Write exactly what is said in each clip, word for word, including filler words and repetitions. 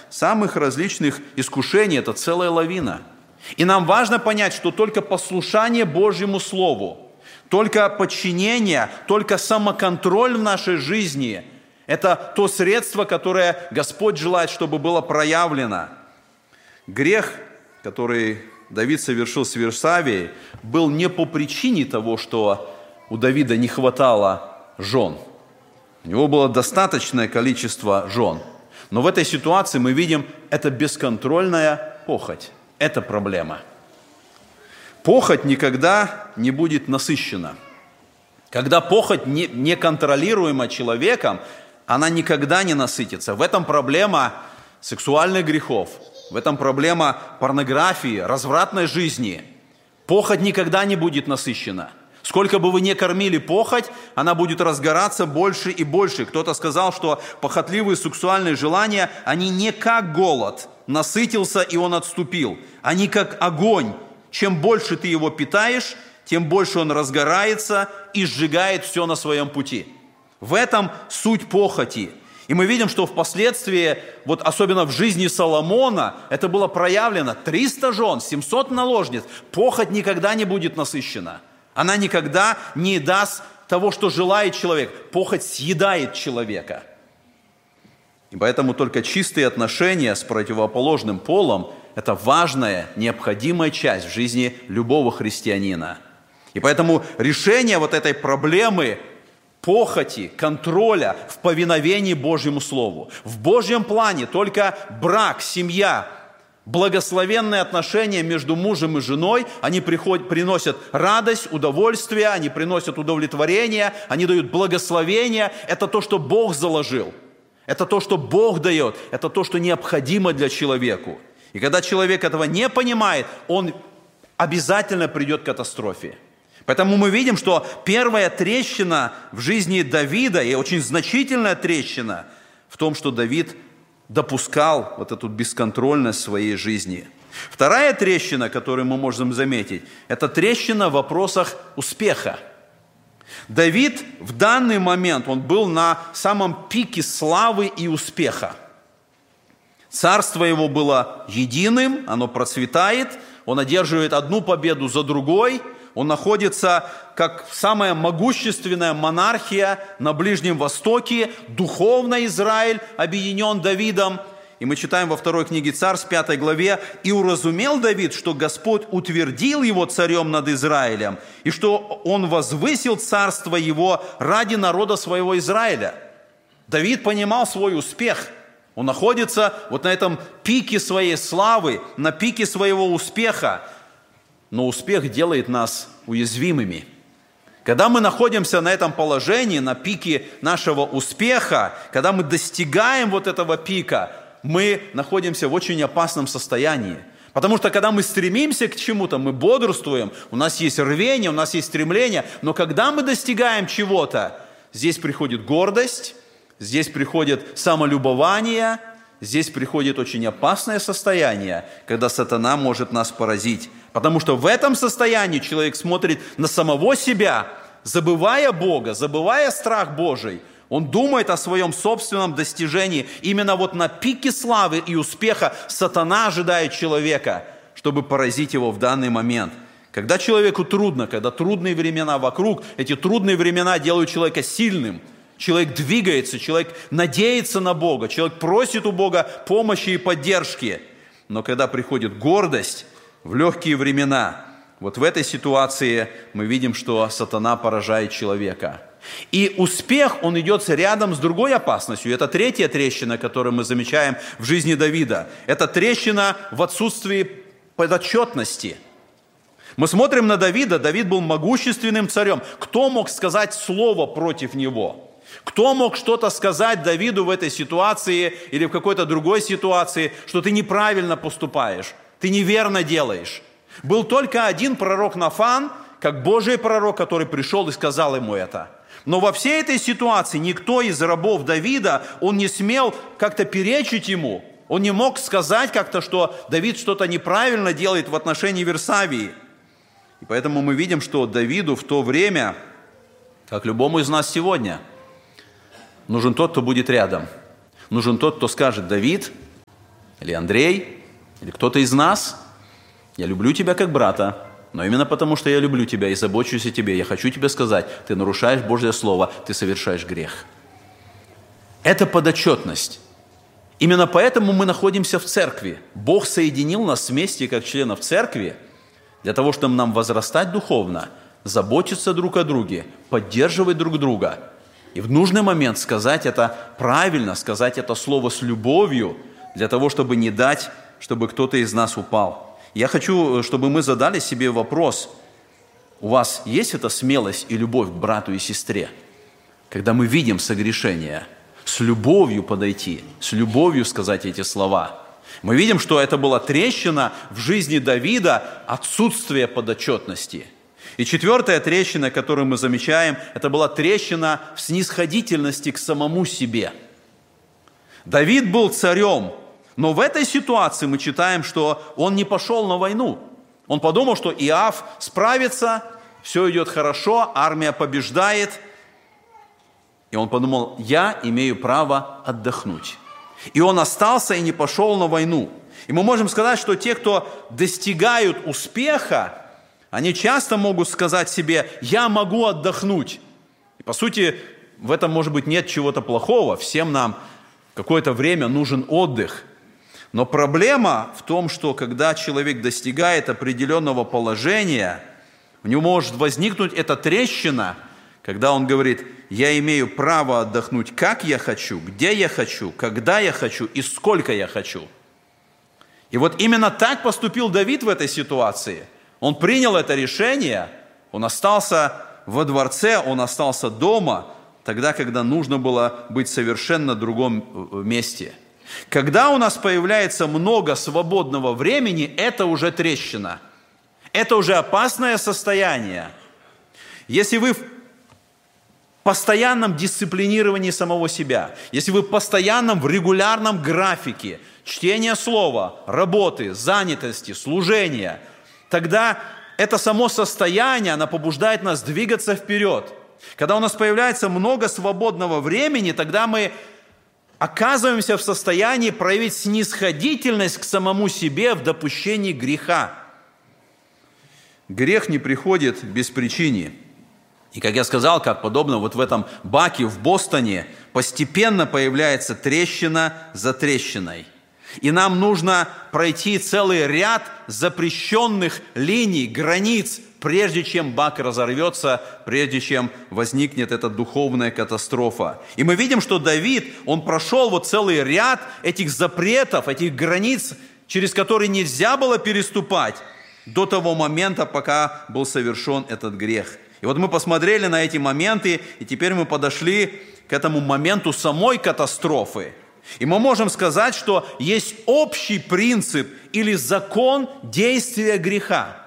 самых различных искушений – это целая лавина. И нам важно понять, что только послушание Божьему Слову, только подчинение, только самоконтроль в нашей жизни – это то средство, которое Господь желает, чтобы было проявлено. Грех, который Давид совершил с Версавией, был не по причине того, что у Давида не хватало жен. У него было достаточное количество жен. Но в этой ситуации мы видим, это бесконтрольная похоть. Это проблема. Похоть никогда не будет насыщена. Когда похоть не, неконтролируема человеком, она никогда не насытится. В этом проблема сексуальных грехов, в этом проблема порнографии, развратной жизни. Похоть никогда не будет насыщена. Сколько бы вы ни кормили похоть, она будет разгораться больше и больше. Кто-то сказал, что похотливые сексуальные желания, они не как голод, насытился и он отступил. Они как огонь. Чем больше ты его питаешь, тем больше он разгорается и сжигает все на своем пути. В этом суть похоти. И мы видим, что впоследствии, вот особенно в жизни Соломона, это было проявлено. триста жен, семьсот наложниц. Похоть никогда не будет насыщена. Она никогда не даст того, что желает человек. Похоть съедает человека. И поэтому только чистые отношения с противоположным полом – это важная, необходимая часть в жизни любого христианина. И поэтому решение вот этой проблемы похоти, контроля в повиновении Божьему Слову. В Божьем плане только брак, семья, благословенные отношения между мужем и женой, они приходят, приносят радость, удовольствие, они приносят удовлетворение, они дают благословение. Это то, что Бог заложил. Это то, что Бог дает. Это то, что необходимо для человека. И когда человек этого не понимает, он обязательно придет к катастрофе. Поэтому мы видим, что первая трещина в жизни Давида, и очень значительная трещина, в том, что Давид допускал вот эту бесконтрольность в своей жизни. Вторая трещина, которую мы можем заметить, это трещина в вопросах успеха. Давид в данный момент, он был на самом пике славы и успеха. Царство его было единым, оно процветает, он одерживает одну победу за другой. Он находится как самая могущественная монархия на Ближнем Востоке, духовно Израиль объединен Давидом. И мы читаем во второй книге Царств, пятой главе, «И уразумел Давид, что Господь утвердил его царем над Израилем, и что он возвысил царство его ради народа своего Израиля». Давид понимал свой успех. Он находится вот на этом пике своей славы, на пике своего успеха. Но успех делает нас уязвимыми. Когда мы находимся на этом положении, на пике нашего успеха, когда мы достигаем вот этого пика, мы находимся в очень опасном состоянии. Потому что когда мы стремимся к чему-то, мы бодрствуем, у нас есть рвение, у нас есть стремление, но когда мы достигаем чего-то, здесь приходит гордость, здесь приходит самолюбование, здесь приходит очень опасное состояние, когда сатана может нас поразить. Потому что в этом состоянии человек смотрит на самого себя, забывая Бога, забывая страх Божий. Он думает о своем собственном достижении. Именно вот на пике славы и успеха сатана ожидает человека, чтобы поразить его в данный момент. Когда человеку трудно, когда трудные времена вокруг, эти трудные времена делают человека сильным. Человек двигается, человек надеется на Бога, человек просит у Бога помощи и поддержки. Но когда приходит гордость в легкие времена, вот в этой ситуации мы видим, что сатана поражает человека. И успех, он идет рядом с другой опасностью. Это третья трещина, которую мы замечаем в жизни Давида. Это трещина в отсутствии подотчетности. Мы смотрим на Давида. Давид был могущественным царем. Кто мог сказать слово против него? Кто мог что-то сказать Давиду в этой ситуации или в какой-то другой ситуации, что ты неправильно поступаешь, ты неверно делаешь? Был только один пророк Нафан, как Божий пророк, который пришел и сказал ему это. Но во всей этой ситуации никто из рабов Давида, он не смел как-то перечить ему. Он не мог сказать как-то, что Давид что-то неправильно делает в отношении Версавии. И поэтому мы видим, что Давиду в то время, как любому из нас сегодня, нужен тот, кто будет рядом. Нужен тот, кто скажет: Давид, или Андрей, или кто-то из нас, я люблю тебя как брата, но именно потому, что я люблю тебя и забочусь о тебе, я хочу тебе сказать, ты нарушаешь Божье Слово, ты совершаешь грех. Это подотчетность. Именно поэтому мы находимся в церкви. Бог соединил нас вместе, как членов церкви, для того, чтобы нам возрастать духовно, заботиться друг о друге, поддерживать друг друга. И в нужный момент сказать это правильно, сказать это слово с любовью, для того, чтобы не дать, чтобы кто-то из нас упал. Я хочу, чтобы мы задали себе вопрос. У вас есть эта смелость и любовь к брату и сестре? Когда мы видим согрешение, с любовью подойти, с любовью сказать эти слова. Мы видим, что это была трещина в жизни Давида, отсутствие подотчетности. И четвертая трещина, которую мы замечаем, это была трещина в снисходительности к самому себе. Давид был царем, но в этой ситуации мы читаем, что он не пошел на войну. Он подумал, что Иоав справится, все идет хорошо, армия побеждает. И он подумал, я имею право отдохнуть. И он остался и не пошел на войну. И мы можем сказать, что те, кто достигают успеха, они часто могут сказать себе, я могу отдохнуть. И по сути, в этом, может быть, нет чего-то плохого. Всем нам какое-то время нужен отдых. Но проблема в том, что когда человек достигает определенного положения, у него может возникнуть эта трещина, когда он говорит, я имею право отдохнуть, как я хочу, где я хочу, когда я хочу и сколько я хочу. И вот именно так поступил Давид в этой ситуации. Он принял это решение, он остался во дворце, он остался дома, тогда, когда нужно было быть совершенно в другом месте. Когда у нас появляется много свободного времени, это уже трещина. Это уже опасное состояние. Если вы в постоянном дисциплинировании самого себя, если вы в постоянном, в регулярном графике чтения слова, работы, занятости, служения, тогда это само состояние, оно побуждает нас двигаться вперед. Когда у нас появляется много свободного времени, тогда мы оказываемся в состоянии проявить снисходительность к самому себе в допущении греха. Грех не приходит без причины. И, как я сказал, как подобно вот в этом баке в Бостоне, постепенно появляется трещина за трещиной. И нам нужно пройти целый ряд запрещенных линий, границ, прежде чем бак разорвется, прежде чем возникнет эта духовная катастрофа. И мы видим, что Давид, он прошел вот целый ряд этих запретов, этих границ, через которые нельзя было переступать до того момента, пока был совершен этот грех. И вот мы посмотрели на эти моменты, и теперь мы подошли к этому моменту самой катастрофы. И мы можем сказать, что есть общий принцип или закон действия греха.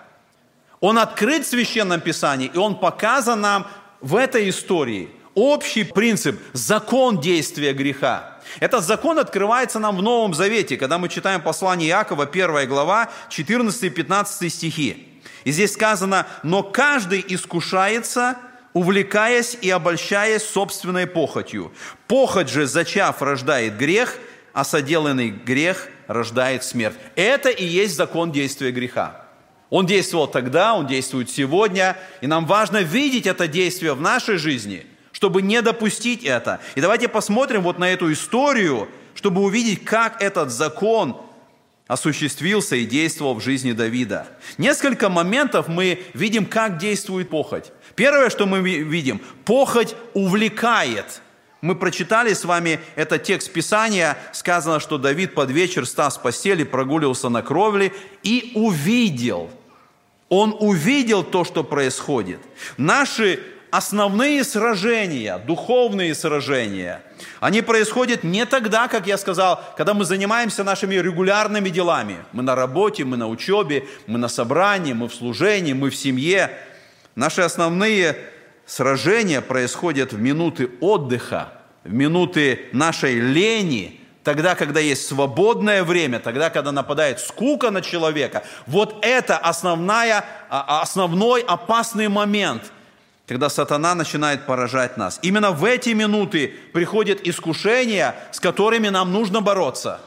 Он открыт в Священном Писании, и он показан нам в этой истории. Общий принцип, закон действия греха. Этот закон открывается нам в Новом Завете, когда мы читаем послание Иакова, первая глава, четырнадцатый-пятнадцатый стихи. И здесь сказано, но каждый искушается, увлекаясь и обольщаясь собственной похотью. Похоть же, зачав, рождает грех, а соделанный грех рождает смерть. Это и есть закон действия греха. Он действовал тогда, он действует сегодня, и нам важно видеть это действие в нашей жизни, чтобы не допустить это. И давайте посмотрим вот на эту историю, чтобы увидеть, как этот закон осуществился и действовал в жизни Давида. Несколько моментов мы видим, как действует похоть. Первое, что мы видим, похоть увлекает. Мы прочитали с вами этот текст Писания, сказано, что Давид под вечер встал с постели, прогуливался на кровле и увидел. Он увидел то, что происходит. Наши основные сражения, духовные сражения, они происходят не тогда, как я сказал, когда мы занимаемся нашими регулярными делами. Мы на работе, мы на учебе, мы на собрании, мы в служении, мы в семье. Наши основные сражения происходят в минуты отдыха, в минуты нашей лени, тогда, когда есть свободное время, тогда, когда нападает скука на человека. Вот это основная, основной опасный момент, когда сатана начинает поражать нас. Именно в эти минуты приходят искушения, с которыми нам нужно бороться.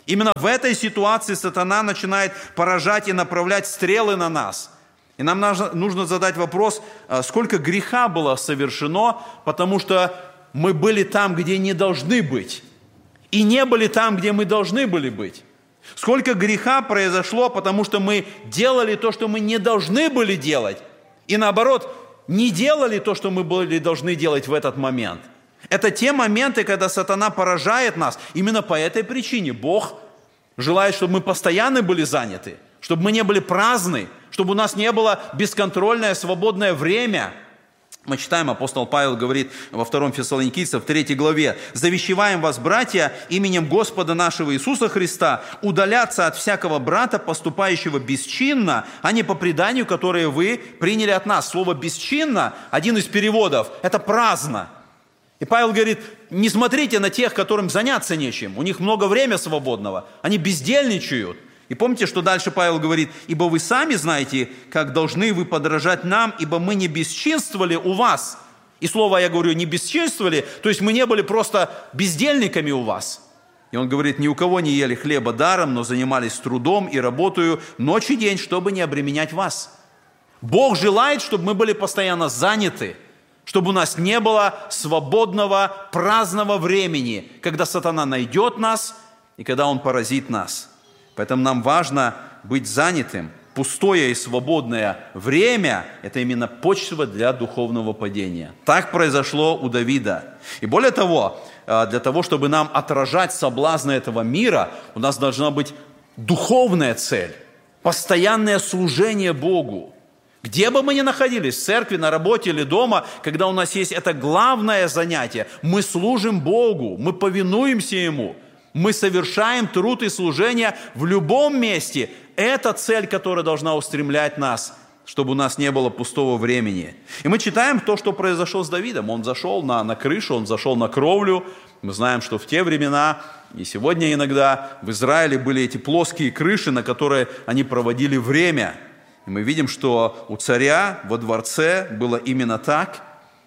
Именно в этой ситуации сатана начинает поражать и направлять стрелы на нас. И нам нужно задать вопрос, сколько греха было совершено, потому что мы были там, где не должны быть, и не были там, где мы должны были быть. Сколько греха произошло, потому что мы делали то, что мы не должны были делать, и наоборот, не делали то, что мы были должны делать в этот момент. Это те моменты, когда сатана поражает нас. Именно по этой причине Бог желает, чтобы мы постоянно были заняты, чтобы мы не были праздны, чтобы у нас не было бесконтрольное свободное время. Мы читаем, апостол Павел говорит во втором Фессалоникийцам, в третьей главе: «Завещеваем вас, братья, именем Господа нашего Иисуса Христа, удаляться от всякого брата, поступающего бесчинно, а не по преданию, которое вы приняли от нас». Слово «бесчинно», один из переводов, это праздно. И Павел говорит, не смотрите на тех, которым заняться нечем, у них много времени свободного, они бездельничают. И помните, что дальше Павел говорит: «Ибо вы сами знаете, как должны вы подражать нам, ибо мы не бесчинствовали у вас». И слово, я говорю, не бесчинствовали, то есть мы не были просто бездельниками у вас. И он говорит: «Ни у кого не ели хлеба даром, но занимались трудом и работою ночь и день, чтобы не обременять вас». Бог желает, чтобы мы были постоянно заняты, чтобы у нас не было свободного, праздного времени, когда сатана найдет нас и когда он поразит нас. Поэтому нам важно быть занятым. Пустое и свободное время – это именно почва для духовного падения. Так произошло у Давида. И более того, для того, чтобы нам отражать соблазны этого мира, у нас должна быть духовная цель, постоянное служение Богу. Где бы мы ни находились, в церкви, на работе или дома, когда у нас есть это главное занятие, мы служим Богу, мы повинуемся Ему. Мы совершаем труд и служение в любом месте. Это цель, которая должна устремлять нас, чтобы у нас не было пустого времени. И мы читаем то, что произошло с Давидом. Он зашел на, на крышу, он зашел на кровлю. Мы знаем, что в те времена, и сегодня иногда, в Израиле были эти плоские крыши, на которые они проводили время. И мы видим, что у царя во дворце было именно так.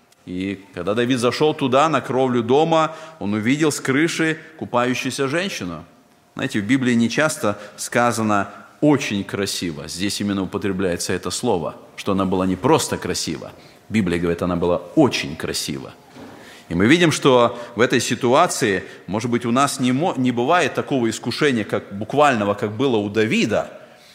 И когда Давид зашел туда, на кровлю дома, он увидел с крыши купающуюся женщину. Знаете, в Библии не часто сказано «очень красиво». Здесь именно употребляется это слово, что она была не просто красива. Библия говорит, она была очень красива. И мы видим, что в этой ситуации, может быть, у нас не, не бывает такого искушения, как буквального, как было у Давида,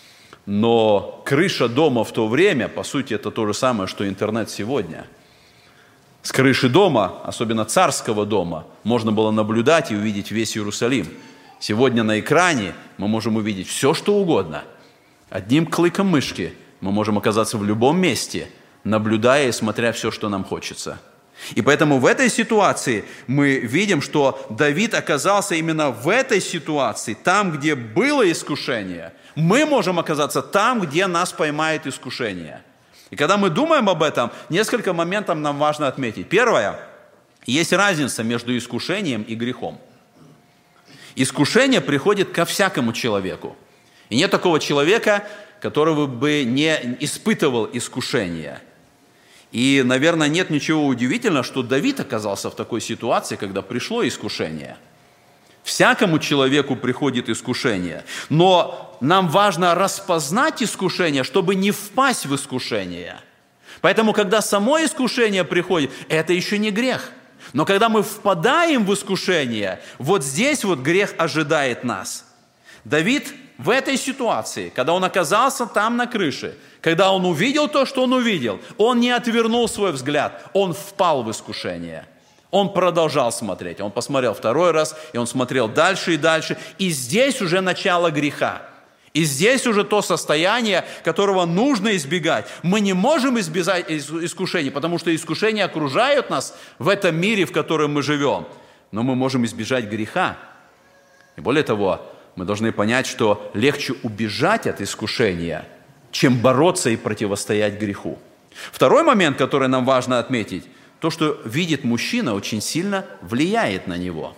но крыша дома в то время, по сути, это то же самое, что интернет сегодня. С крыши дома, особенно царского дома, можно было наблюдать и увидеть весь Иерусалим. Сегодня на экране мы можем увидеть все, что угодно. Одним кликом мышки мы можем оказаться в любом месте, наблюдая и смотря все, что нам хочется. И поэтому в этой ситуации мы видим, что Давид оказался именно в этой ситуации, там, где было искушение. Мы можем оказаться там, где нас поймает искушение. И когда мы думаем об этом, несколько моментов нам важно отметить. Первое, есть разница между искушением и грехом. Искушение приходит ко всякому человеку. И нет такого человека, который бы не испытывал искушение. И, наверное, нет ничего удивительного, что Давид оказался в такой ситуации, когда пришло искушение. Всякому человеку приходит искушение, но нам важно распознать искушение, чтобы не впасть в искушение. Поэтому, когда само искушение приходит, это еще не грех. Но когда мы впадаем в искушение, вот здесь вот грех ожидает нас. Давид в этой ситуации, когда он оказался там на крыше, когда он увидел то, что он увидел, он не отвернул свой взгляд, он впал в искушение. Он продолжал смотреть. Он посмотрел второй раз, и он смотрел дальше и дальше. И здесь уже начало греха. И здесь уже то состояние, которого нужно избегать. Мы не можем избежать искушений, потому что искушения окружают нас в этом мире, в котором мы живем. Но мы можем избежать греха. И более того, мы должны понять, что легче убежать от искушения, чем бороться и противостоять греху. Второй момент, который нам важно отметить, то, что видит мужчина, очень сильно влияет на него.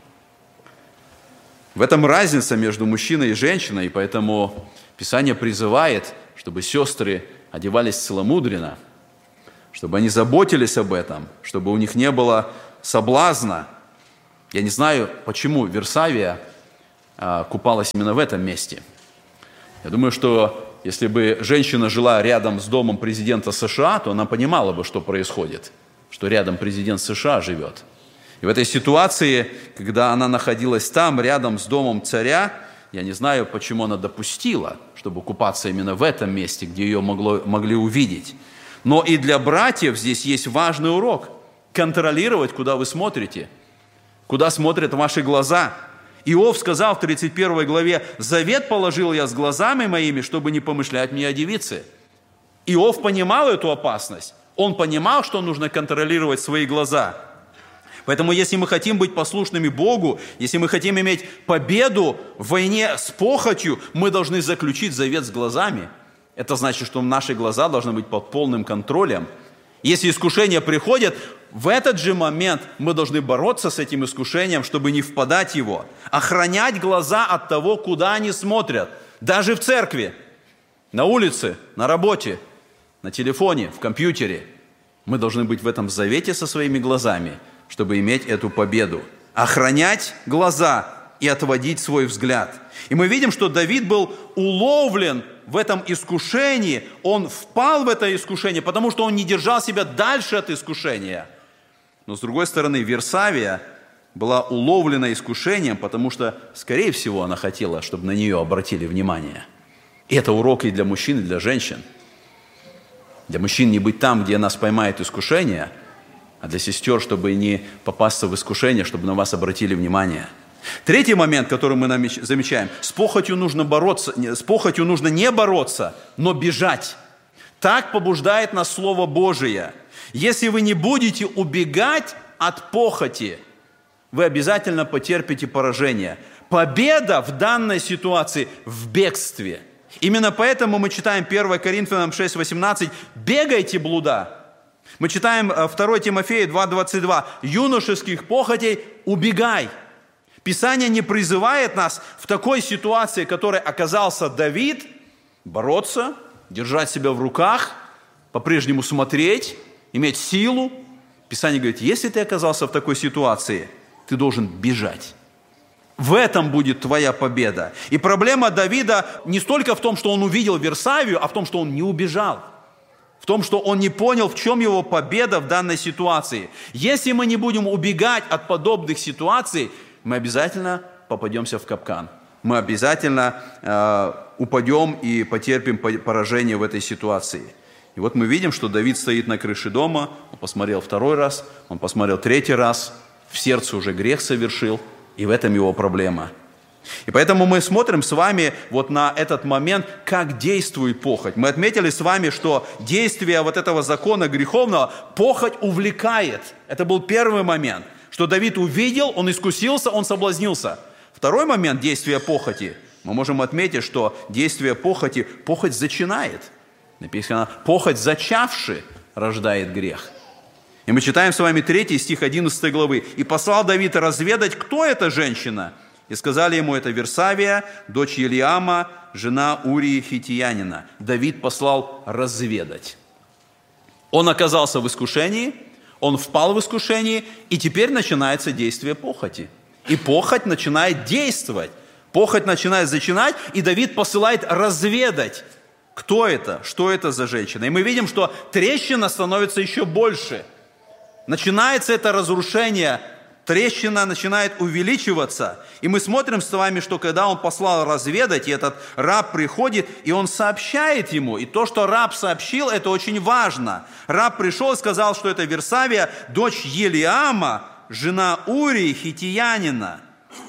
В этом разница между мужчиной и женщиной, и поэтому Писание призывает, чтобы сестры одевались целомудренно, чтобы они заботились об этом, чтобы у них не было соблазна. Я не знаю, почему Версавия купалась именно в этом месте. Я думаю, что если бы женщина жила рядом с домом президента США, то она понимала бы, что происходит, что рядом президент США живет. И в этой ситуации, когда она находилась там, рядом с домом царя, я не знаю, почему она допустила, чтобы купаться именно в этом месте, где ее могло, могли увидеть. Но и для братьев здесь есть важный урок – контролировать, куда вы смотрите, куда смотрят ваши глаза. Иов сказал в тридцать первой главе: «Завет положил я с глазами моими, чтобы не помышлять мне о девице». Иов понимал эту опасность. Он понимал, что нужно контролировать свои глаза. Поэтому, если мы хотим быть послушными Богу, если мы хотим иметь победу в войне с похотью, мы должны заключить завет с глазами. Это значит, что наши глаза должны быть под полным контролем. Если искушения приходят, в этот же момент мы должны бороться с этим искушением, чтобы не впадать в его. Охранять глаза от того, куда они смотрят. Даже в церкви, на улице, на работе, на телефоне, в компьютере. Мы должны быть в этом завете со своими глазами, чтобы иметь эту победу. Охранять глаза и отводить свой взгляд. И мы видим, что Давид был уловлен в этом искушении. Он впал в это искушение, потому что он не держал себя дальше от искушения. Но с другой стороны, Версавия была уловлена искушением, потому что, скорее всего, она хотела, чтобы на нее обратили внимание. И это урок и для мужчин, и для женщин. Для мужчин не быть там, где нас поймает искушение, а для сестер, чтобы не попасться в искушение, чтобы на вас обратили внимание. Третий момент, который мы замечаем: с похотью нужно бороться, с похотью нужно не бороться, но бежать. Так побуждает нас Слово Божие. Если вы не будете убегать от похоти, вы обязательно потерпите поражение. Победа в данной ситуации в бегстве. Именно поэтому мы читаем первое Коринфянам шесть восемнадцать: «Бегайте, блуда». Мы читаем второе Тимофея два двадцать два: «Юношеских похотей убегай». Писание не призывает нас в такой ситуации, в которой оказался Давид, бороться, держать себя в руках, по-прежнему смотреть, иметь силу. Писание говорит: если ты оказался в такой ситуации, ты должен бежать. В этом будет твоя победа. И проблема Давида не столько в том, что он увидел Версавию, а в том, что он не убежал. В том, что он не понял, в чем его победа в данной ситуации. Если мы не будем убегать от подобных ситуаций, мы обязательно попадемся в капкан. Мы обязательно э, упадем и потерпим поражение в этой ситуации. И вот мы видим, что Давид стоит на крыше дома, он посмотрел второй раз, он посмотрел третий раз, в сердце уже грех совершил, и в этом его проблема. И поэтому мы смотрим с вами вот на этот момент, как действует похоть. Мы отметили с вами, что действие вот этого закона греховного, похоть увлекает. Это был первый момент, что Давид увидел, он искусился, он соблазнился. Второй момент действия похоти, мы можем отметить, что действие похоти, похоть зачинает. Написано: «Похоть зачавши рождает грех». И мы читаем с вами третий стих одиннадцатой главы. «И послал Давид разведать, кто эта женщина. И сказали ему: это Версавия, дочь Елиама, жена Урии Хитиянина». Давид послал разведать. Он оказался в искушении, он впал в искушение, и теперь начинается действие похоти. И похоть начинает действовать. Похоть начинает зачинать, и Давид посылает разведать, кто это, что это за женщина. И мы видим, что трещина становится еще больше. Начинается это разрушение, трещина начинает увеличиваться. И мы смотрим с вами, что когда он послал разведать, и этот раб приходит, и он сообщает ему. И то, что раб сообщил, это очень важно. Раб пришел и сказал, что это Версавия, дочь Елиама, жена Урии Хитиянина.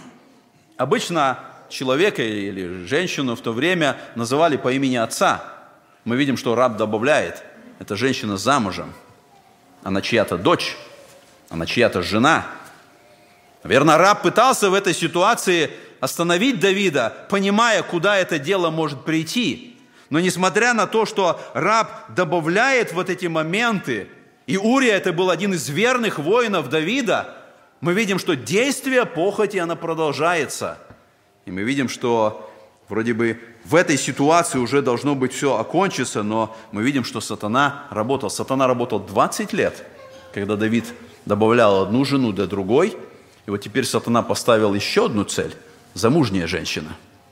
Обычно человека или женщину в то время называли по имени отца. Мы видим, что раб добавляет: это женщина замужем. Она чья-то дочь, она чья-то жена. Наверное, раб пытался в этой ситуации остановить Давида, понимая, куда это дело может прийти. Но несмотря на то, что раб добавляет вот эти моменты, и Урия это был один из верных воинов Давида, мы видим, что действие похоти, оно продолжается. И мы видим, что вроде бы в этой ситуации уже должно быть все окончиться, но мы видим, что сатана работал. Сатана работал двадцать лет, когда Давид добавлял одну жену до другой. И вот теперь сатана поставил еще одну цель – замужняя женщина.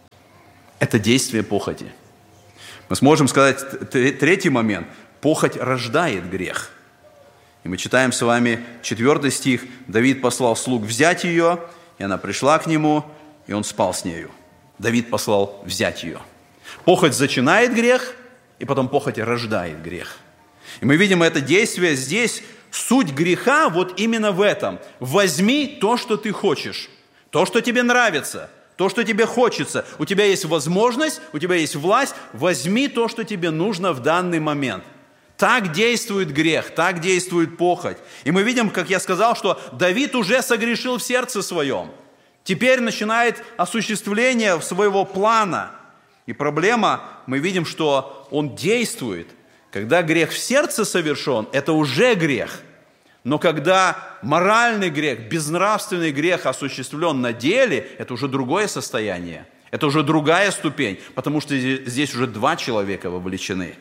Это действие похоти. Мы сможем сказать третий момент. Похоть рождает грех. И мы читаем с вами четвертый стих. Давид послал слуг взять ее, и она пришла к нему, и он спал с нею. Давид послал взять ее. Похоть зачинает грех, и потом похоть рождает грех. И мы видим это действие здесь. Суть греха вот именно в этом. Возьми то, что ты хочешь, то, что тебе нравится, то, что тебе хочется. У тебя есть возможность, у тебя есть власть. Возьми то, что тебе нужно в данный момент. Так действует грех, так действует похоть. И мы видим, как я сказал, что Давид уже согрешил в сердце своем. Теперь начинает осуществление своего плана. И проблема, мы видим, что он действует. Когда грех в сердце совершен, это уже грех. Но когда моральный грех, безнравственный грех осуществлен на деле, это уже другое состояние. Это уже другая ступень, потому что здесь уже два человека вовлечены.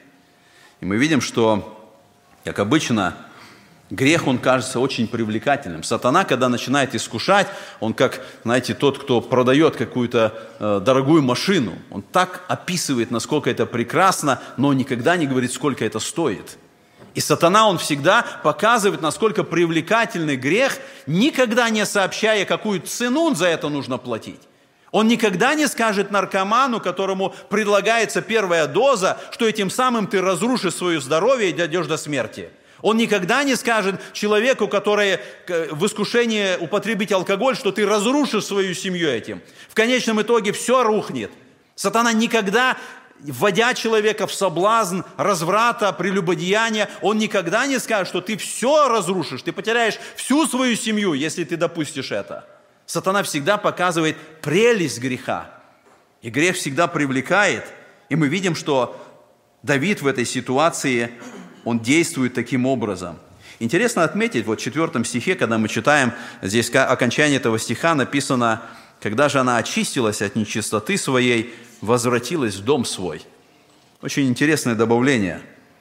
И мы видим, что, как обычно, грех, он кажется очень привлекательным. Сатана, когда начинает искушать, он как, знаете, тот, кто продает какую-то э, дорогую машину. Он так описывает, насколько это прекрасно, но никогда не говорит, сколько это стоит. И сатана, он всегда показывает, насколько привлекательный грех, никогда не сообщая, какую цену за это нужно платить. Он никогда не скажет наркоману, которому предлагается первая доза, что этим самым ты разрушишь свое здоровье и дойдешь до смерти. Он никогда не скажет человеку, который в искушении употребить алкоголь, что ты разрушишь свою семью этим. В конечном итоге все рухнет. Сатана никогда, вводя человека в соблазн разврата, прелюбодеяния, он никогда не скажет, что ты все разрушишь, ты потеряешь всю свою семью, если ты допустишь это. Сатана всегда показывает прелесть греха. И грех всегда привлекает. И мы видим, что Давид в этой ситуации, он действует таким образом. Интересно отметить, вот в четвертом стихе, когда мы читаем, здесь окончание этого стиха написано, когда же она очистилась от нечистоты своей, возвратилась в дом свой. Очень интересное добавление,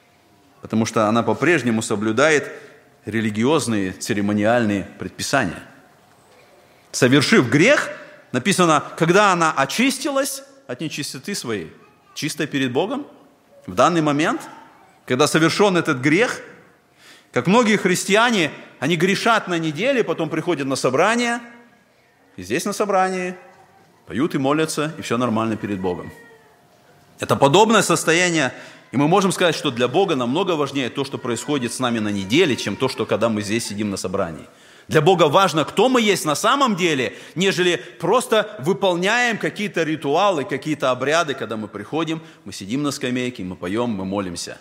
потому что она по-прежнему соблюдает религиозные, церемониальные предписания. Совершив грех, написано, когда она очистилась от нечистоты своей, чистой перед Богом, в данный момент, когда совершен этот грех, как многие христиане, они грешат на неделе, потом приходят на собрание, и здесь на собрании поют и молятся, и все нормально перед Богом. Это подобное состояние, и мы можем сказать, что для Бога намного важнее то, что происходит с нами на неделе, чем то, что когда мы здесь сидим на собрании. Для Бога важно, кто мы есть на самом деле, нежели просто выполняем какие-то ритуалы, какие-то обряды, когда мы приходим, мы сидим на скамейке, мы поем, мы молимся.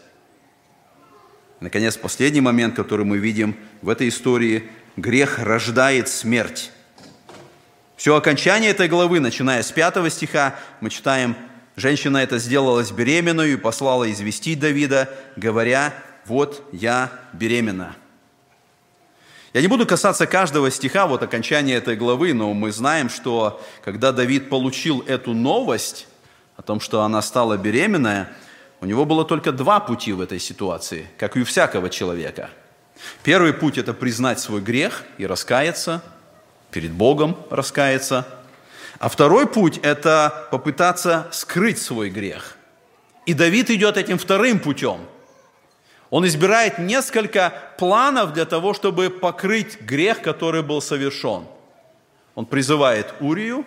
И, наконец, последний момент, который мы видим в этой истории, грех рождает смерть. Все окончание этой главы, начиная с пятого стиха, мы читаем, женщина эта сделалась беременной и послала известить Давида, говоря, вот я беременна. Я не буду касаться каждого стиха, вот окончания этой главы, но мы знаем, что когда Давид получил эту новость о том, что она стала беременная, у него было только два пути в этой ситуации, как и у всякого человека. Первый путь – это признать свой грех и раскаяться, перед Богом раскаяться. А второй путь – это попытаться скрыть свой грех. И Давид идет этим вторым путем. Он избирает несколько планов для того, чтобы покрыть грех, который был совершен. Он призывает Урию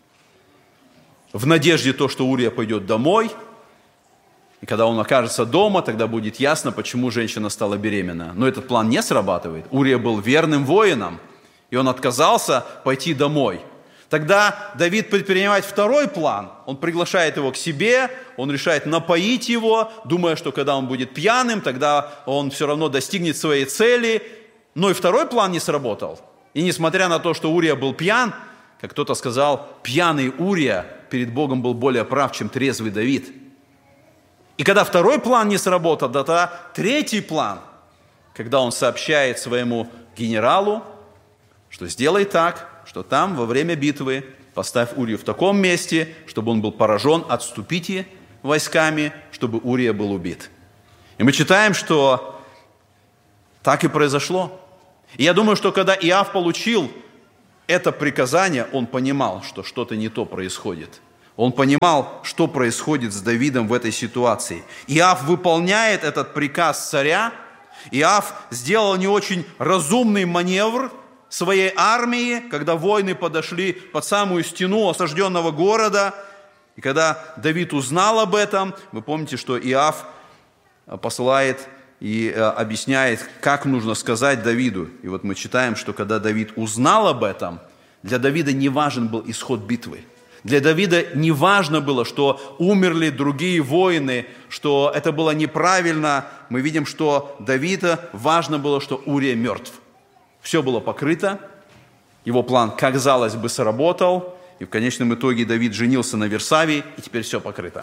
в надежде то, что Урия пойдет домой. И когда он окажется дома, тогда будет ясно, почему женщина стала беременна. Но этот план не срабатывает. Урия был верным воином, и он отказался пойти домой. Тогда Давид предпринимает второй план. Он приглашает его к себе, он решает напоить его, думая, что когда он будет пьяным, тогда он все равно достигнет своей цели. Но и второй план не сработал. И несмотря на то, что Урия был пьян, как кто-то сказал, пьяный Урия перед Богом был более прав, чем трезвый Давид. И когда второй план не сработал, тогда третий план, когда он сообщает своему генералу, что сделай так, что там во время битвы поставь Урию в таком месте, чтобы он был поражен, отступите войсками, чтобы Урия был убит. И мы читаем, что так и произошло. И я думаю, что когда Иов получил это приказание, он понимал, что что-то не то происходит. Он понимал, что происходит с Давидом в этой ситуации. Иов выполняет этот приказ царя. Иов сделал не очень разумный маневр своей армии, когда воины подошли под самую стену осажденного города. И когда Давид узнал об этом, вы помните, что Иов посылает и объясняет, как нужно сказать Давиду. И вот мы читаем, что когда Давид узнал об этом, для Давида не важен был исход битвы. Для Давида не важно было, что умерли другие воины, что это было неправильно. Мы видим, что Давиду важно было, что Урия мертв. Все было покрыто, его план, казалось бы, сработал, и в конечном итоге Давид женился на Версавии, и теперь все покрыто.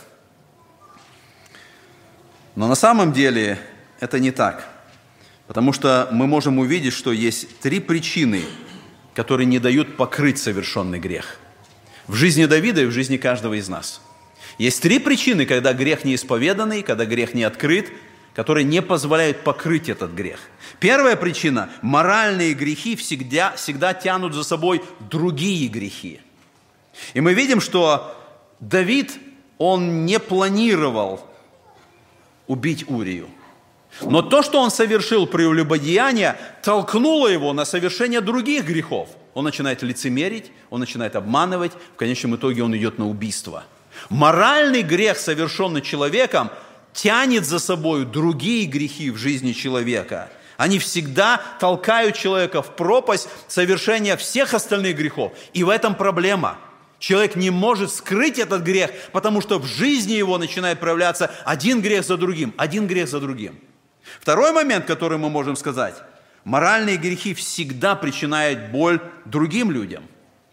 Но на самом деле это не так, потому что мы можем увидеть, что есть три причины, которые не дают покрыть совершенный грех. В жизни Давида и в жизни каждого из нас. Есть три причины, когда грех не исповеданный, когда грех не открыт, которые не позволяют покрыть этот грех. Первая причина – моральные грехи всегда, всегда тянут за собой другие грехи. И мы видим, что Давид, он не планировал убить Урию. Но то, что он совершил прелюбодеяние, толкнуло его на совершение других грехов. Он начинает лицемерить, он начинает обманывать, в конечном итоге он идет на убийство. Моральный грех, совершенный человеком, тянет за собой другие грехи в жизни человека. Они всегда толкают человека в пропасть совершения всех остальных грехов. И в этом проблема. Человек не может скрыть этот грех, потому что в жизни его начинает проявляться один грех за другим, один грех за другим. Второй момент, который мы можем сказать. Моральные грехи всегда причиняют боль другим людям.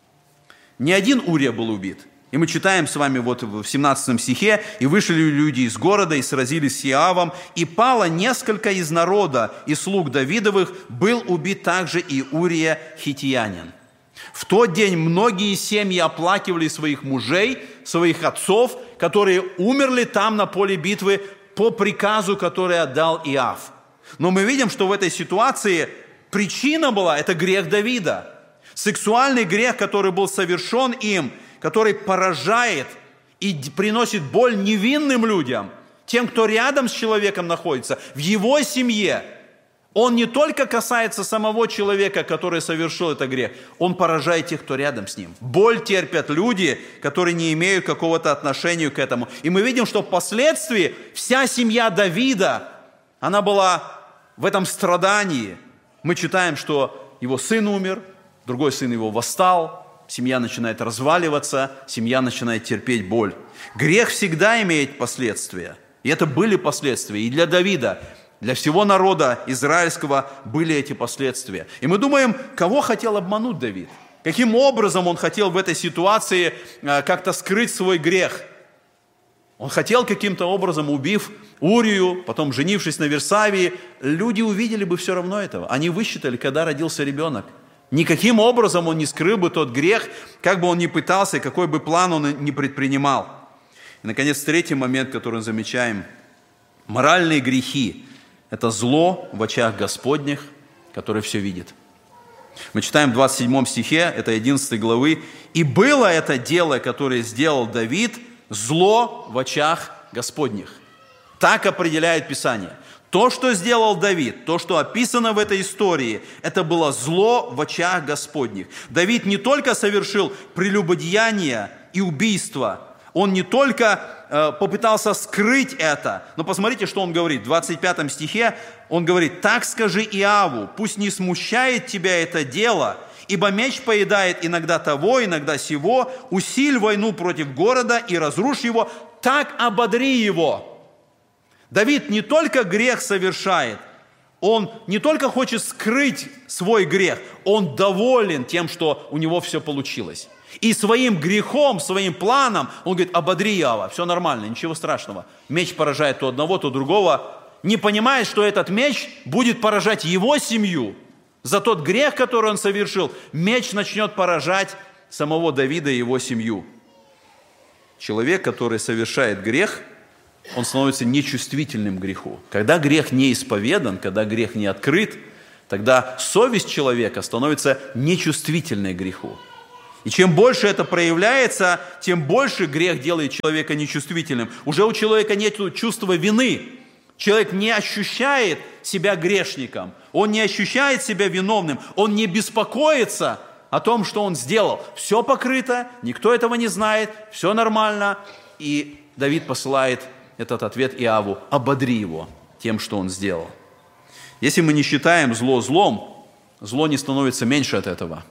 Не один Урия был убит. И мы читаем с вами вот в семнадцатом стихе: «И вышли люди из города, и сразились с Иовом, и пало несколько из народа, и слуг Давидовых, был убит также и Урия хиттиянин». В тот день многие семьи оплакивали своих мужей, своих отцов, которые умерли там на поле битвы по приказу, который отдал Иов. Но мы видим, что в этой ситуации причина была – это грех Давида. Сексуальный грех, который был совершен им, который поражает и приносит боль невинным людям, тем, кто рядом с человеком находится, в его семье. Он не только касается самого человека, который совершил этот грех, он поражает тех, кто рядом с ним. Боль терпят люди, которые не имеют какого-то отношения к этому. И мы видим, что впоследствии вся семья Давида, она была в этом страдании. Мы читаем, что его сын умер, другой сын его восстал, семья начинает разваливаться, семья начинает терпеть боль. Грех всегда имеет последствия. И это были последствия и для Давида, для всего народа израильского были эти последствия. И мы думаем, кого хотел обмануть Давид? Каким образом он хотел в этой ситуации как-то скрыть свой грех? Он хотел каким-то образом, убив Урию, потом женившись на Версавии, люди увидели бы все равно этого. Они высчитали, когда родился ребенок. Никаким образом он не скрыл бы тот грех, как бы он ни пытался, какой бы план он ни предпринимал. И, наконец, третий момент, который мы замечаем. Моральные грехи – это зло в очах Господних, который все видит. Мы читаем в двадцать седьмом стихе, это одиннадцатой главы. «И было это дело, которое сделал Давид, зло в очах Господних». Так определяет Писание. То, что сделал Давид, то, что описано в этой истории, это было зло в очах Господних. Давид не только совершил прелюбодеяние и убийство, он не только э, попытался скрыть это, но посмотрите, что он говорит. В двадцать пятом стихе он говорит: «Так скажи Иову, пусть не смущает тебя это дело, ибо меч поедает иногда того, иногда сего, усиль войну против города и разрушь его, так ободри его». Давид не только грех совершает, он не только хочет скрыть свой грех, он доволен тем, что у него все получилось. И своим грехом, своим планом, он говорит: ободри Иова, все нормально, ничего страшного. Меч поражает то одного, то другого, не понимая, что этот меч будет поражать его семью. За тот грех, который он совершил, меч начнет поражать самого Давида и его семью. Человек, который совершает грех, он становится нечувствительным к греху. Когда грех не исповедан, когда грех не открыт, Тогда совесть человека становится нечувствительной к греху. И чем больше это проявляется, тем больше грех делает человека нечувствительным. Уже у человека нет чувства вины. Человек не ощущает себя грешником, он не ощущает себя виновным, он не беспокоится о том, что он сделал. Все покрыто, никто этого не знает, все нормально. И Давид посылает этот ответ Иову: ободри его тем, что он сделал. Если мы не считаем зло злом, зло не становится меньше от этого.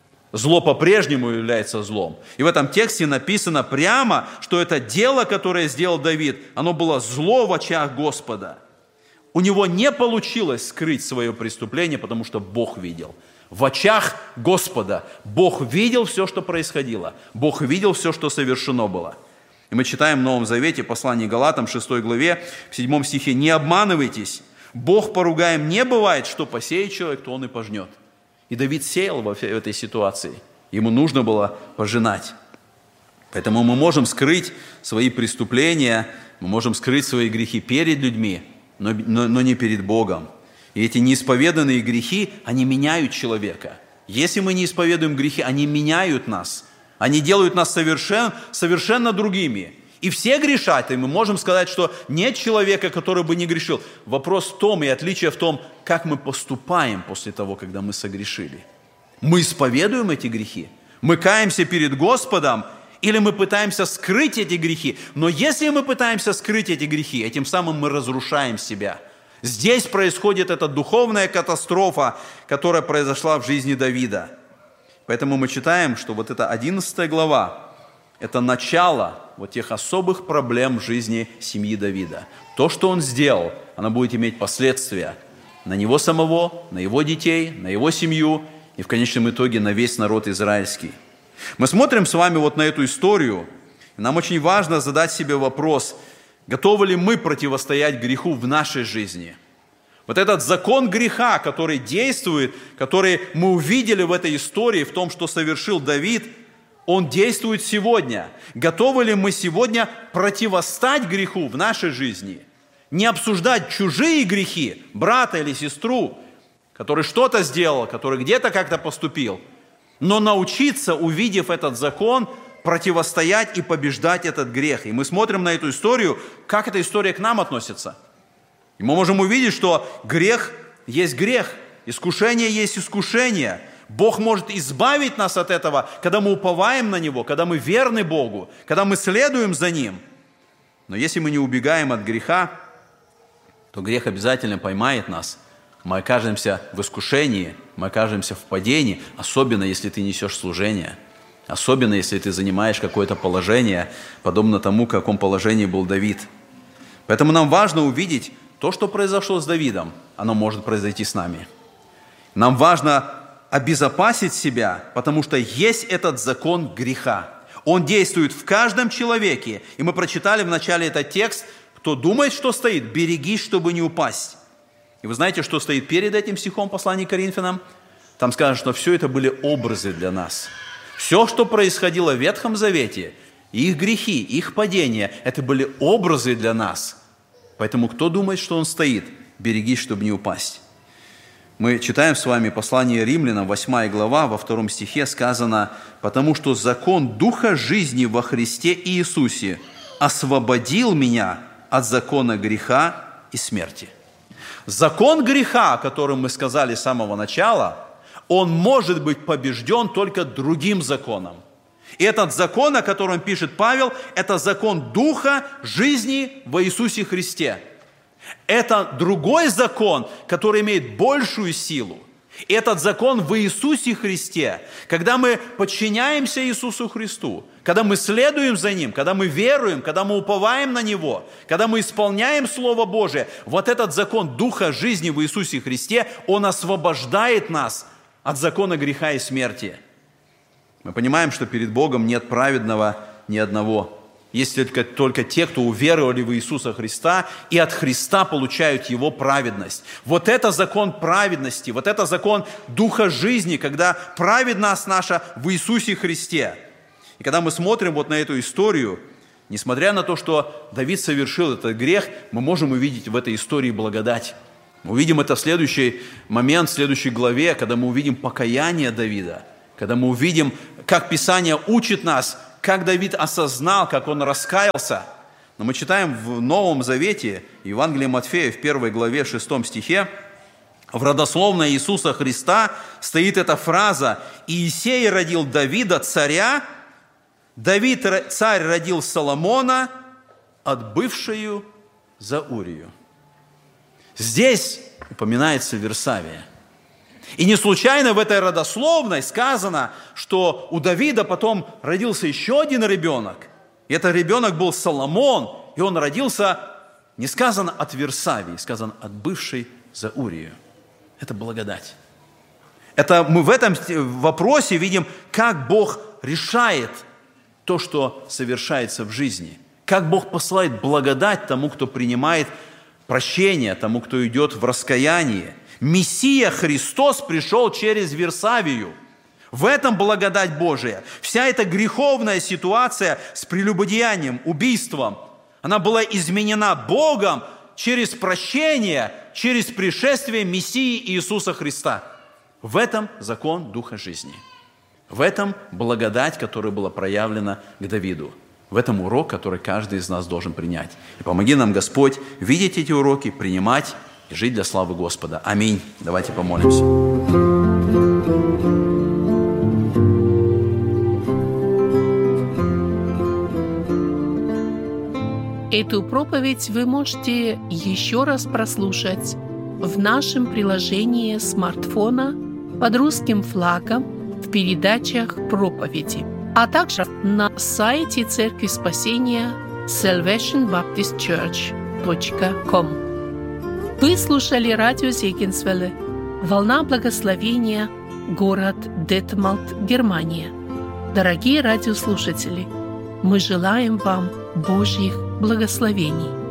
Зло по-прежнему является злом. И в этом тексте написано прямо, что это дело, которое сделал Давид, оно было зло в очах Господа. У него не получилось скрыть свое преступление, потому что Бог видел. В очах Господа Бог видел все, что происходило. Бог видел все, что совершено было. И мы читаем в Новом Завете, послание Галатам, шестой главе, в седьмом стихе: «Не обманывайтесь, Бог поругаем не бывает, что посеет человек, то он и пожнет». И Давид сеял в этой ситуации. Ему нужно было пожинать. Поэтому мы можем скрыть свои преступления, мы можем скрыть свои грехи перед людьми, но, но, но не перед Богом. И эти неисповеданные грехи, они меняют человека. Если мы не исповедуем грехи, они меняют нас. Они делают нас совершенно, совершенно другими. И все грешат, и мы можем сказать, что нет человека, который бы не грешил. Вопрос в том, и отличие в том, как мы поступаем после того, когда мы согрешили. Мы исповедуем эти грехи, мы каемся перед Господом, или мы пытаемся скрыть эти грехи. Но если мы пытаемся скрыть эти грехи, этим самым мы разрушаем себя. Здесь происходит эта духовная катастрофа, которая произошла в жизни Давида. Поэтому мы читаем, что вот эта одиннадцатая глава, это начало вот тех особых проблем в жизни семьи Давида. То, что он сделал, оно будет иметь последствия на него самого, на его детей, на его семью и в конечном итоге на весь народ израильский. Мы смотрим с вами вот на эту историю, и нам очень важно задать себе вопрос, готовы ли мы противостоять греху в нашей жизни. Вот этот закон греха, который действует, который мы увидели в этой истории, в том, что совершил Давид, он действует сегодня. Готовы ли мы сегодня противостать греху в нашей жизни? Не обсуждать чужие грехи, брата или сестру, который что-то сделал, который где-то как-то поступил, но научиться, увидев этот закон, противостоять и побеждать этот грех. И мы смотрим на эту историю, как эта история к нам относится. И мы можем увидеть, что грех есть грех, искушение есть искушение. Бог может избавить нас от этого, когда мы уповаем на Него, когда мы верны Богу, когда мы следуем за Ним. Но если мы не убегаем от греха, то грех обязательно поймает нас. Мы окажемся в искушении, мы окажемся в падении, особенно если ты несешь служение, особенно если ты занимаешь какое-то положение, подобно тому, в каком положении был Давид. Поэтому нам важно увидеть то, что произошло с Давидом, оно может произойти с нами. Нам важно обезопасить себя, потому что есть этот закон греха. Он действует в каждом человеке. И мы прочитали в начале этот текст: кто думает, что стоит, берегись, чтобы не упасть. И вы знаете, что стоит перед этим стихом послания к Коринфянам? Там сказано, что все это были образы для нас. Все, что происходило в Ветхом Завете, их грехи, их падения, это были образы для нас. Поэтому кто думает, что он стоит, берегись, чтобы не упасть. Мы читаем с вами послание Римлянам, восьмая глава, во втором стихе сказано: «Потому что закон Духа жизни во Христе Иисусе освободил меня от закона греха и смерти». Закон греха, о котором мы сказали с самого начала, он может быть побежден только другим законом. И этот закон, о котором пишет Павел, это закон Духа жизни во Иисусе Христе. Это другой закон, который имеет большую силу. И этот закон в Иисусе Христе. Когда мы подчиняемся Иисусу Христу, когда мы следуем за Ним, когда мы веруем, когда мы уповаем на Него, когда мы исполняем Слово Божие, вот этот закон Духа жизни в Иисусе Христе, он освобождает нас от закона греха и смерти. Мы понимаем, что перед Богом нет праведного ни одного. Есть только, только те, кто уверовали в Иисуса Христа и от Христа получают Его праведность. Вот это закон праведности, вот это закон Духа жизни, когда праведность наша в Иисусе Христе. И когда мы смотрим вот на эту историю, несмотря на то, что Давид совершил этот грех, мы можем увидеть в этой истории благодать. Мы увидим это в следующий момент, в следующей главе, когда мы увидим покаяние Давида, когда мы увидим, как Писание учит нас, как Давид осознал, как он раскаялся. Но мы читаем в Новом Завете, Евангелие Матфея, в первой главе, шестом стихе, в родословной Иисуса Христа стоит эта фраза: «Иисей родил Давида, царя, Давид, царь, родил Соломона, отбывшую за Урию». Здесь упоминается Версавия. И не случайно в этой родословной сказано, что у Давида потом родился еще один ребенок. И этот ребенок был Соломон, и он родился, не сказано от Версавии, сказано от бывшей за Урию. Это благодать. Это мы в этом вопросе видим, как Бог решает то, что совершается в жизни. Как Бог посылает благодать тому, кто принимает прощение, тому, кто идет в раскаяние. Мессия Христос пришел через Версавию. В этом благодать Божия. Вся эта греховная ситуация с прелюбодеянием, убийством, она была изменена Богом через прощение, через пришествие Мессии Иисуса Христа. В этом закон Духа жизни. В этом благодать, которая была проявлена к Давиду. В этом урок, который каждый из нас должен принять. И помоги нам, Господь, видеть эти уроки, принимать и жить для славы Господа. Аминь. Давайте помолимся. Эту проповедь вы можете еще раз прослушать в нашем приложении смартфона под русским флагом в передачах проповеди, а также на сайте Церкви Спасения salvation baptist church точка ком. Вы слушали радио Зегенсвелле «Волна благословения», город Детмалт, Германия. Дорогие радиослушатели, мы желаем вам Божьих благословений.